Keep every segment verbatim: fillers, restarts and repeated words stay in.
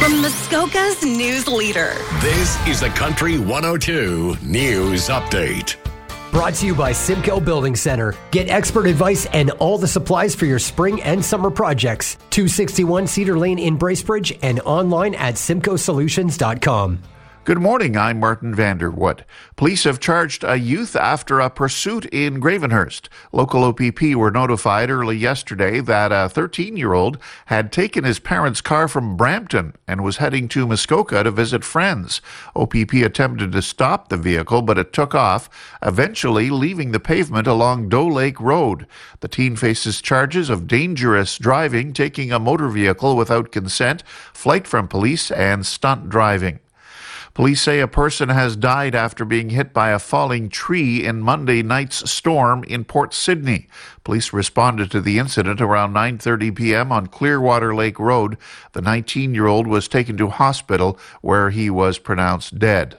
From Muskoka's news leader. This is the Country one oh two News Update. Brought to you by Simcoe Building Center. Get expert advice and all the supplies for your spring and summer projects. two sixty-one Cedar Lane in Bracebridge and online at simcoe solutions dot com. Good morning, I'm Martin Vanderwood. Police have charged a youth after a pursuit in Gravenhurst. Local O P P were notified early yesterday that a thirteen-year-old had taken his parents' car from Brampton and was heading to Muskoka to visit friends. O P P attempted to stop the vehicle, but it took off, eventually leaving the pavement along Doe Lake Road. The teen faces charges of dangerous driving, taking a motor vehicle without consent, flight from police, and stunt driving. Police say a person has died after being hit by a falling tree in Monday night's storm in Port Sydney. Police responded to the incident around nine thirty p.m. on Clearwater Lake Road. The nineteen-year-old was taken to hospital where he was pronounced dead.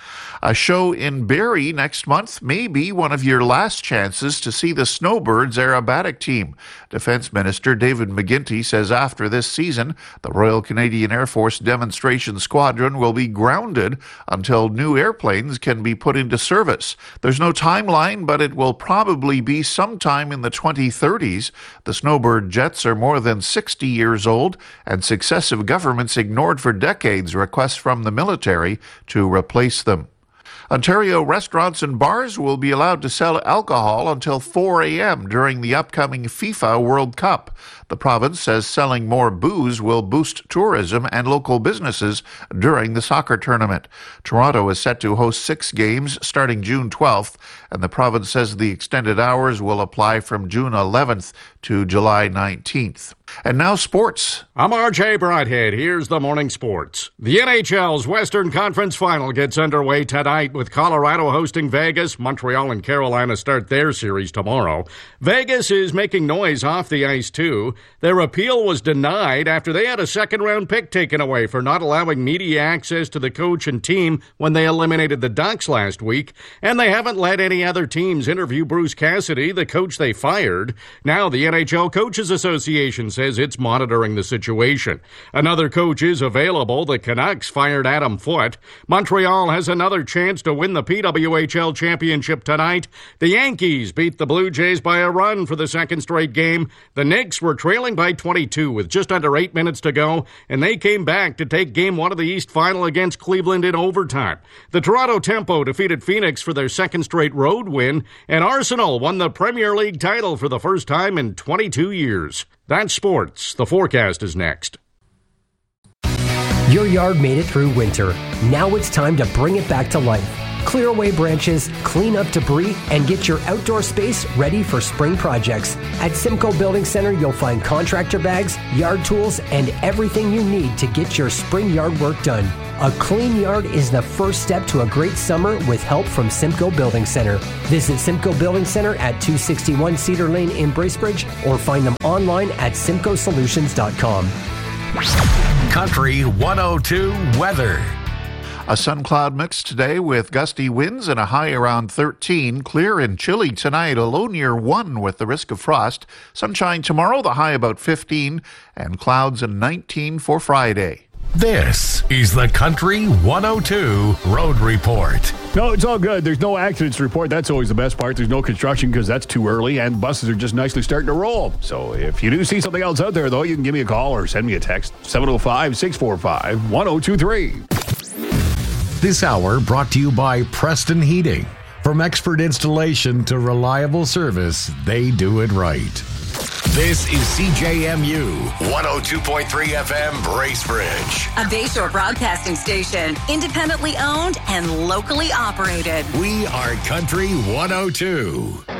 A show in Barrie next month may be one of your last chances to see the Snowbirds aerobatic team. Defense Minister David McGuinty says after this season, the Royal Canadian Air Force Demonstration Squadron will be grounded until new airplanes can be put into service. There's no timeline, but it will probably be sometime in the twenty thirties. The Snowbird jets are more than sixty years old, and successive governments ignored for decades requests from the military to replace them. Ontario restaurants and bars will be allowed to sell alcohol until four a.m. during the upcoming FIFA World Cup. The province says selling more booze will boost tourism and local businesses during the soccer tournament. Toronto is set to host six games starting June twelfth, and the province says the extended hours will apply from June eleventh to July nineteenth. And now sports. I'm R J Broadhead. Here's the morning sports. The N H L's Western Conference Final gets underway tonight with Colorado hosting Vegas. Montreal and Carolina start their series tomorrow. Vegas is making noise off the ice, too. Their appeal was denied after they had a second-round pick taken away for not allowing media access to the coach and team when they eliminated the Ducks last week. And they haven't let any other teams interview Bruce Cassidy, the coach they fired. Now the N H L Coaches Association says it's monitoring the situation. Another coach is available. The Canucks fired Adam Foote. Montreal has another chance to win the P W H L championship tonight. The Yankees beat the Blue Jays by a run for the second straight game. The Knicks were trailing by twenty-two with just under eight minutes to go, and they came back to take game one of the East Final against Cleveland in overtime. The Toronto Tempo defeated Phoenix for their second straight road win, and Arsenal won the Premier League title for the first time in twenty-two years. That's sports. The forecast is next. Your yard made it through winter. Now it's time to bring it back to life. Clear away branches, clean up debris, and get your outdoor space ready for spring projects. At Simcoe Building Center, you'll find contractor bags, yard tools, and everything you need to get your spring yard work done. A clean yard is the first step to a great summer with help from Simcoe Building Center. Visit Simcoe Building Center at two sixty-one Cedar Lane in Bracebridge or find them online at simcoe solutions dot com. Country one oh two weather. A sun cloud mix today with gusty winds and a high around thirteen. Clear and chilly tonight, a low near one with the risk of frost. Sunshine tomorrow, the high about fifteen, and clouds and nineteen for Friday. This is the Country one oh two Road Report. No, it's all good. There's no accidents to report. That's always the best part. There's no construction because that's too early, and buses are just nicely starting to roll. So if you do see something else out there, though, you can give me a call or send me a text. seven oh five, six four five, one oh two three. This hour brought to you by Preston Heating. From expert installation to reliable service, they do it right. This is C J M U one oh two point three F M Bracebridge. A Bayshore broadcasting station, independently owned and locally operated. We are Country one oh two.